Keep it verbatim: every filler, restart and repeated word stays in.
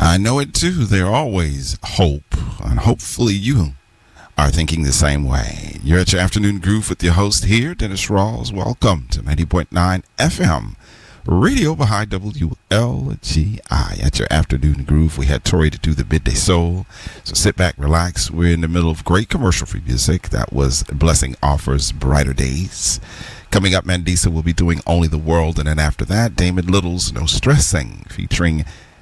I know it too. There's always hope, and hopefully you are thinking the same way. You're at your afternoon groove with your host here, Dennis Rawls. Welcome to ninety point nine F M Radio behind W L G I. At your afternoon groove, we had Tori to do the midday soul. So sit back, relax. We're in the middle of great commercial-free music. That was Blessing Offers Brighter Days. Coming up, Mandisa will be doing Only the World, and then after that, Damon Little's No Stressing, featuring